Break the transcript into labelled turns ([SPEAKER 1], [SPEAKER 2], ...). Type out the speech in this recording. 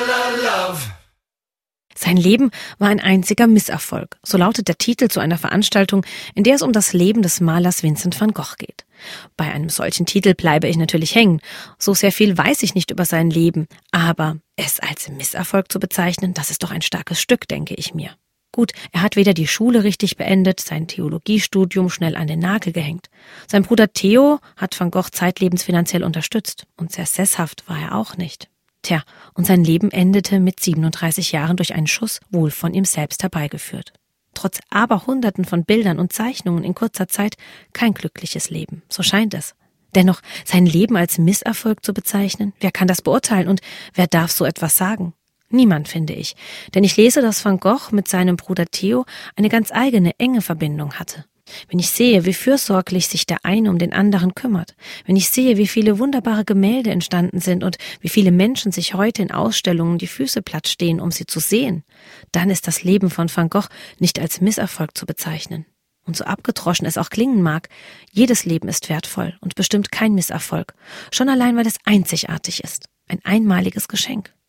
[SPEAKER 1] Sein Leben war ein einziger Misserfolg. So lautet der Titel zu einer Veranstaltung, in der es um das Leben des Malers Vincent van Gogh geht. Bei einem solchen Titel bleibe ich natürlich hängen. So sehr viel weiß ich nicht über sein Leben. Aber es als Misserfolg zu bezeichnen, das ist doch ein starkes Stück, denke ich mir. Gut, er hat weder die Schule richtig beendet, sein Theologiestudium schnell an den Nagel gehängt. Sein Bruder Theo hat Van Gogh zeitlebens finanziell unterstützt. Und sehr sesshaft war er auch nicht. Tja, und sein Leben endete mit 37 Jahren durch einen Schuss, wohl von ihm selbst herbeigeführt. Trotz Aberhunderten von Bildern und Zeichnungen in kurzer Zeit kein glückliches Leben, so scheint es. Dennoch, sein Leben als Misserfolg zu bezeichnen, wer kann das beurteilen und wer darf so etwas sagen? Niemand, finde ich, denn ich lese, dass Van Gogh mit seinem Bruder Theo eine ganz eigene, enge Verbindung hatte. Wenn ich sehe, wie fürsorglich sich der eine um den anderen kümmert, wenn ich sehe, wie viele wunderbare Gemälde entstanden sind und wie viele Menschen sich heute in Ausstellungen die Füße platt stehen, um sie zu sehen, dann ist das Leben von Van Gogh nicht als Misserfolg zu bezeichnen. Und so abgedroschen es auch klingen mag, jedes Leben ist wertvoll und bestimmt kein Misserfolg, schon allein, weil es einzigartig ist, ein einmaliges Geschenk.